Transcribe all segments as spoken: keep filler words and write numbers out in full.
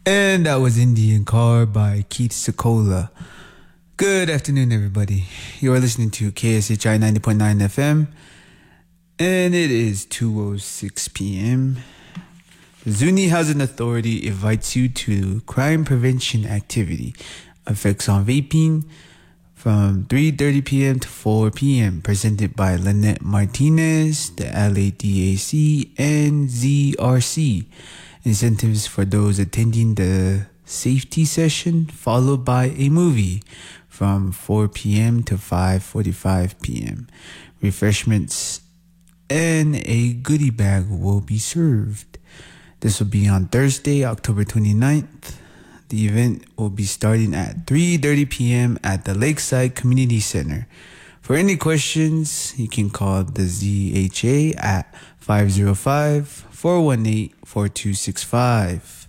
And that was Indian Car by Keith Secola. Good afternoon, everybody. You are listening to K S H I ninety point nine F M, and it is two oh six p.m. The Zuni Housing Authority invites you to crime prevention activity, effects on vaping, from three thirty p.m. to four p.m. presented by Lynette Martinez, the L A D A C, and Z R C. Incentives for those attending the safety session, followed by a movie from four p.m. to five forty-five p.m. Refreshments and a goodie bag will be served. This will be on Thursday, October twenty-ninth. The event will be starting at three thirty p.m. at the Lakeside Community Center. For any questions, you can call the Z H A at five oh five, four one eight, four two six five.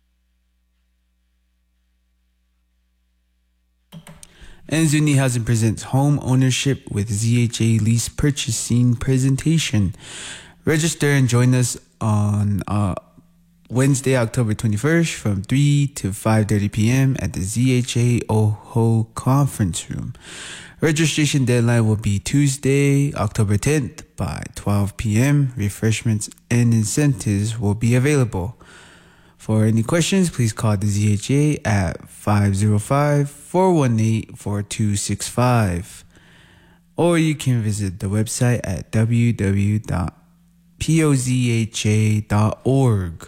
And Zuni Housing presents Home Ownership with Z H A Lease Purchasing Presentation. Register and join us on uh, Wednesday, October twenty-first from three to five thirty p.m. at the Z H A OHO Conference Room. Registration deadline will be Tuesday, October tenth by twelve p.m. Refreshments and incentives will be available. For any questions, please call the Z H A at five oh five, four one eight, four two six five. Or you can visit the website at w w w dot pozha dot org.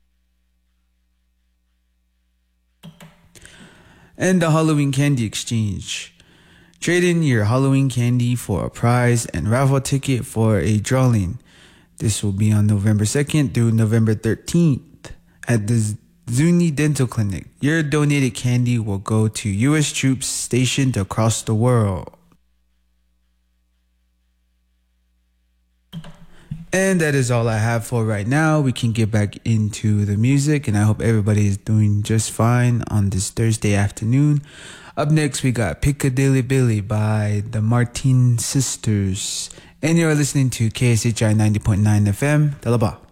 And the Halloween Candy Exchange. Trade in your Halloween candy for a prize and raffle ticket for a drawing. This will be on November second through November thirteenth at the Zuni Dental Clinic. Your donated candy will go to U S troops stationed across the world. And that is all I have for right now. We can get back into the music, and I hope everybody is doing just fine on this Thursday afternoon. Up next, we got Piccadilly Billy by the Martin Sisters. And you're listening to K S H I ninety point nine F M, Dalaba.